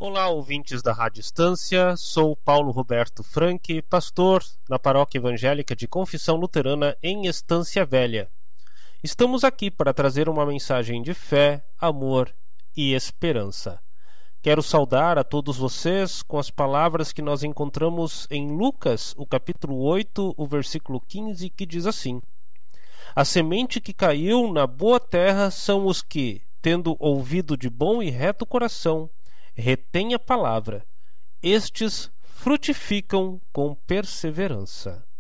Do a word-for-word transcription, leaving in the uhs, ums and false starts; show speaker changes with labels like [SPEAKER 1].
[SPEAKER 1] Olá, ouvintes da Rádio Estância, sou Paulo Roberto Franck, pastor na Paróquia Evangélica de Confissão Luterana em Estância Velha. Estamos aqui para trazer uma mensagem de fé, amor e esperança. Quero saudar a todos vocês com as palavras que nós encontramos em Lucas, o capítulo oito, o versículo quinze, que diz assim: A semente que caiu na boa terra são os que, tendo ouvido de bom e reto coração, retém a palavra. Estes frutificam com perseverança.